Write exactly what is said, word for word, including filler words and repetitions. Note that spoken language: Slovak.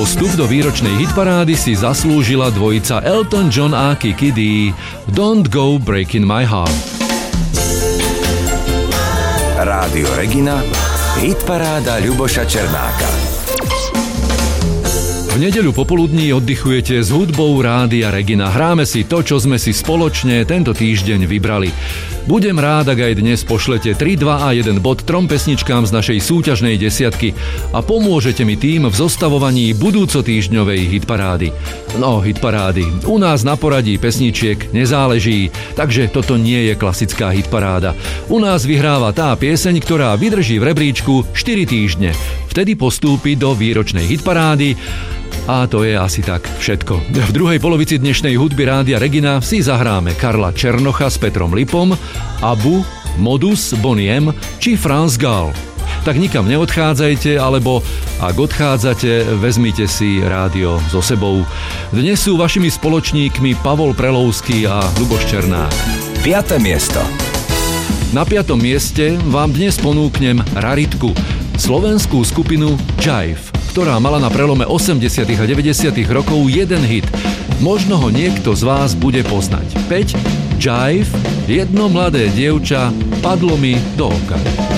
postup do výročnej hitparády si zaslúžila dvojica Elton John a Kiki D. Don't Go Breaking My Heart. Rádio Regina, hitparáda Ľuboša Černáka. V nedeľu popoludní oddychujete s hudbou Rádia Regina. Hráme si to, čo sme si spoločne tento týždeň vybrali. Budem rád, ak aj dnes pošlete tri, dva a jeden bod trom pesničkám z našej súťažnej desiatky a pomôžete mi tým v zostavovaní budúcotýždňovej hitparády. No, hitparády. U nás na poradí pesničiek nezáleží, takže toto nie je klasická hitparáda. U nás vyhráva tá pieseň, ktorá vydrží v rebríčku štyri týždne. Vtedy postúpi do výročnej hitparády. A to je asi tak všetko. V druhej polovici dnešnej hudby Rádia Regina si zahráme Karla Černocha s Petrom Lipom, Abu, Modus, Bonnie M či Franz Gall. Tak nikam neodchádzajte, alebo ak odchádzate, vezmite si rádio so sebou. Dnes sú vašimi spoločníkmi Pavol Prelovský a Ľuboš Černák. Piate miesto. Na piatom mieste vám dnes ponúknem raritku, slovenskú skupinu Jive, ktorá mala na prelome osemdesiatych a deväťdesiatych rokov jeden hit. Možno ho niekto z vás bude poznať. päť. Jive, jedno mladé dievča padlo mi do oka.